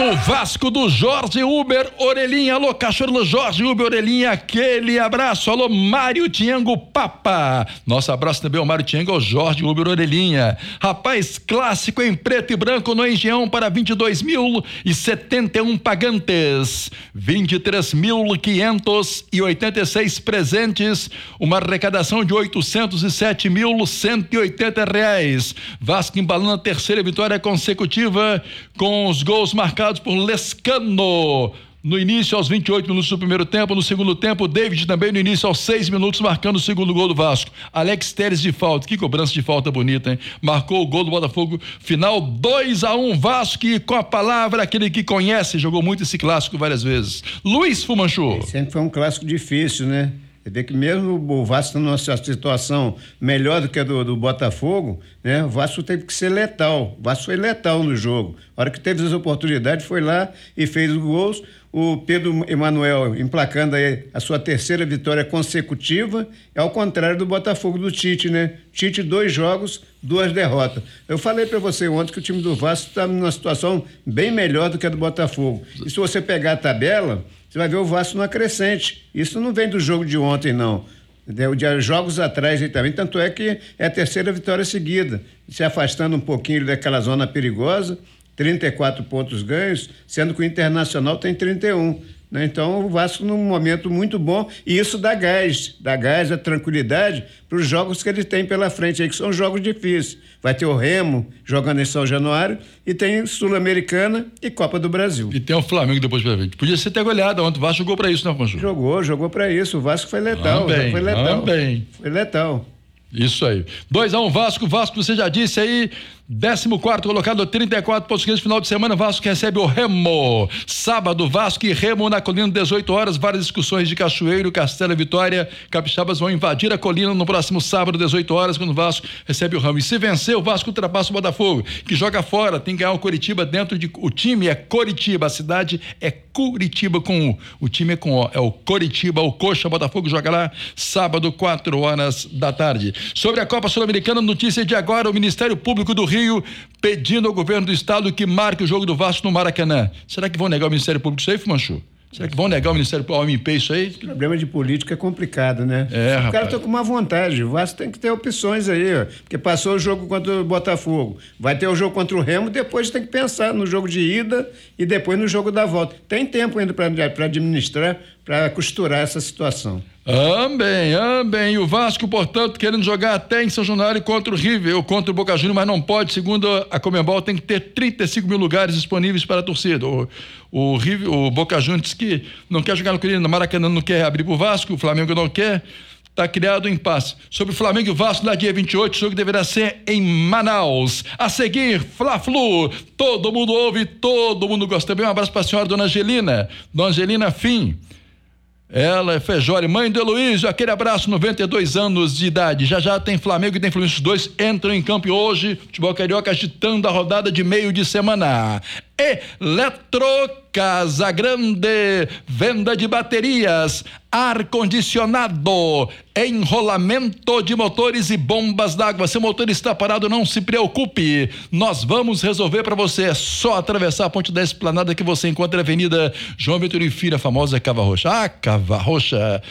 O Vasco do Jorge Uber Orelhinha. Alô, cachorro Jorge Uber Orelhinha, aquele abraço. Alô, Mário Tiengo Papa. Nosso abraço também ao Mário Tiengo, ao Jorge Uber Orelhinha. Rapaz, clássico em preto e branco no Engenhão para 22.071 pagantes. 23.586 presentes. Uma arrecadação de R$807.180. Vasco embalando a terceira vitória consecutiva com os gols marcados por Lescano no início aos 28 minutos do primeiro tempo. No segundo tempo, David também no início aos 6 minutos marcando o segundo gol do Vasco. Alex Telles de falta, que cobrança de falta bonita, hein? Marcou o gol do Botafogo, final 2-1 Vasco, e com a palavra aquele que conhece, jogou muito esse clássico várias vezes, Luiz Fumanchu. Sempre foi um clássico difícil, né? Você vê que mesmo o Vasco numa situação melhor do que a do Botafogo, né? O Vasco teve que ser letal. O Vasco foi letal no jogo. A hora que teve as oportunidades, foi lá e fez os gols. O Pedro Emanuel emplacando aí a sua terceira vitória consecutiva, ao contrário do Botafogo do Tite, né? Tite, 2 jogos, 2 derrotas. Eu falei para você ontem que o time do Vasco está numa situação bem melhor do que a do Botafogo. E se você pegar a tabela, você vai ver o Vasco numa crescente. Isso não vem do jogo de ontem, não. De jogos atrás aí também. Tanto é que é a terceira vitória seguida, se afastando um pouquinho daquela zona perigosa. 34 pontos ganhos, sendo que o Internacional tem 31. Né? Então o Vasco num momento muito bom, e isso dá gás, a tranquilidade para os jogos que ele tem pela frente aí, que são jogos difíceis. Vai ter o Remo jogando em São Januário, e tem Sul-Americana e Copa do Brasil. E tem o Flamengo depois pra frente. Podia ser ter goleada ontem, o Vasco jogou pra isso, né, Conjunto? Jogou pra isso, o Vasco foi letal. Foi letal. Isso aí. 2-1 Vasco, você já disse aí, 14º colocado, 34 pontos. Final de semana, Vasco recebe o Remo. Sábado, Vasco e Remo na Colina, 18 horas, várias discussões de Cachoeiro, Castelo e Vitória. Capixabas vão invadir a Colina no próximo sábado, 18 horas, quando o Vasco recebe o Remo. E se vencer, o Vasco ultrapassa o Botafogo, que joga fora, tem que ganhar o Coritiba dentro de... O time é Coritiba, a cidade é Curitiba com U. O time é com O, é o Coritiba, o Coxa. Botafogo joga lá, sábado, 4 horas da tarde. Sobre a Copa Sul-Americana, notícia de agora, o Ministério Público do Rio pedindo ao governo do estado que marque o jogo do Vasco no Maracanã. Será que vão negar o Ministério Público isso aí, Fumanchu? Será que vão negar o Ministério Público, ao MP, isso aí? O problema de política é complicado, né? O cara tá com uma vontade. O Vasco tem que ter opções aí, ó. Porque passou o jogo contra o Botafogo, vai ter o jogo contra o Remo, depois tem que pensar no jogo de ida e depois no jogo da volta. Tem tempo ainda para administrar, para costurar essa situação. E o Vasco, portanto, querendo jogar até em São Januário contra o River ou contra o Boca Juniors, mas não pode, segundo a Conmebol, tem que ter 35 mil lugares disponíveis para a torcida. O Boca Juniors disse que não quer jogar no Maracanã, não quer abrir para o Vasco, o Flamengo não quer. Está criado um impasse. Sobre o Flamengo e o Vasco, na dia 28, o jogo deverá ser em Manaus. A seguir, Fla-Flu. Todo mundo ouve, todo mundo gosta. Também um abraço para a senhora, Dona Angelina. Dona Angelina Fim. Ela é Fejore, mãe do Heloísio, aquele abraço, 92 anos de idade. Já tem Flamengo e tem Fluminense, os dois entram em campo hoje, futebol carioca agitando a rodada de meio de semana. Eletro Casa Grande, venda de baterias, ar-condicionado, enrolamento de motores e bombas d'água. Seu motor está parado, não se preocupe, nós vamos resolver para você. É só atravessar a ponte da Esplanada que você encontra a Avenida João Vitor e Filho, a famosa Cava Roxa. Cava Roxa,